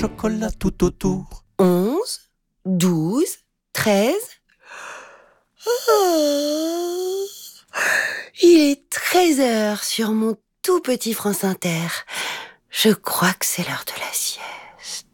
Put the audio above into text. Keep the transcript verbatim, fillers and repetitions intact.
chocolat tout autour. Onze, douze, treize. Oh, il est treize heures sur mon tout petit France Inter. Je crois que c'est l'heure de la sieste.